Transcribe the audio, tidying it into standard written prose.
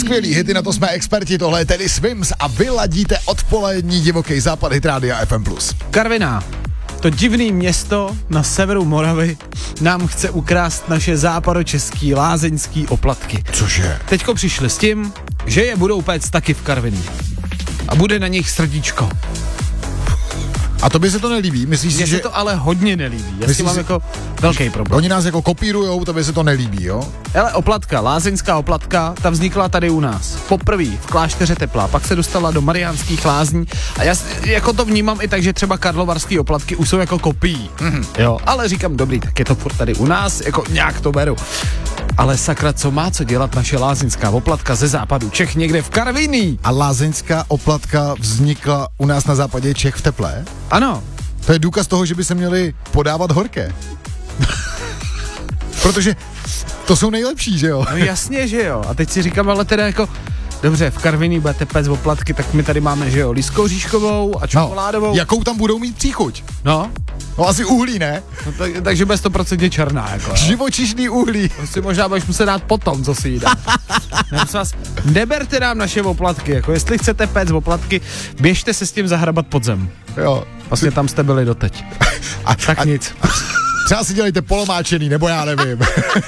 skvělý hity, na to jsme experti, tohle je Teddy Swims a vy ladíte odpolední divoký západ Hit Rádia FM+. Karviná, to divný město na severu Moravy, nám chce ukrást naše západočeský lázeňský oplatky. Cože? Teďko přišli s tím, že je budou péct taky v Karviní. A bude na nich srdíčko. A tobě se to nelíbí? Myslíš si, Mně že... se to ale hodně nelíbí. Já s tím mám jako velký problém. Oni nás jako kopírujou, tobě se to nelíbí, jo? Hele, oplatka, lázeňská oplatka, ta vznikla tady u nás. Poprvé v klášteře Tepla, pak se dostala do Mariánských Lázní a já jako to vnímám i tak, že třeba karlovarský oplatky už jsou jako kopií. Jo, ale říkám, dobrý, tak je to furt tady u nás, jako nějak to beru. Ale sakra, co má co dělat naše lázeňská oplatka ze západu Čech někde v Karviní? A lázeňská oplatka vznikla u nás na západě Čech v Teplé? Ano. To je důkaz toho, že by se měli podávat horké. Protože to jsou nejlepší, že jo? No jasně, že jo. A teď si říkám, ale teda jako, dobře, v Karviní budete péct oplatky, tak my tady máme, že jo, lískoříškovou a čokoládovou. No, jakou tam budou mít příchuť? No. No asi uhlí, ne? No, takže bude 100% černá, jako. Jo. Živočišný uhlí. To si možná budeš muset dát potom, co si jí dá. Neberte nám naše oplatky, jako jestli chcete péct oplatky, běžte se s tím zahrabat pod zem. Jo. Vlastně tam jste byli doteď. Tak nic. Třeba si dělejte polomáčený, nebo já nevím.